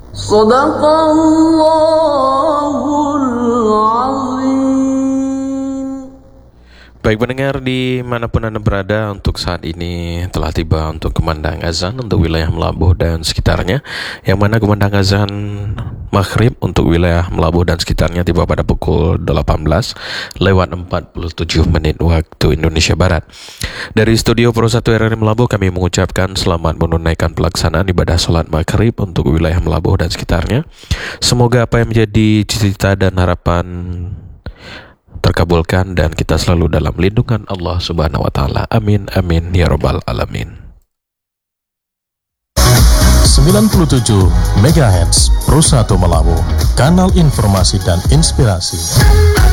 Sadaqallahul azim. Baik pendengar dimanapun Anda berada, untuk saat ini telah tiba untuk kumandang azan untuk wilayah Melabuh dan sekitarnya, yang mana kumandang azan maghrib untuk wilayah Melabuh dan sekitarnya tiba pada pukul 18:47 waktu Indonesia Barat. Dari studio Pro 1 RRI Melabuh kami mengucapkan selamat menunaikan pelaksanaan ibadah sholat maghrib untuk wilayah Melabuh dan sekitarnya. Semoga apa yang menjadi cita-cita dan harapan terkabulkan dan kita selalu dalam lindungan Allah Subhanahu wa taala. Amin amin ya rabbal alamin. 97 MHz Pro 1 Melabuh, kanal informasi dan inspirasi.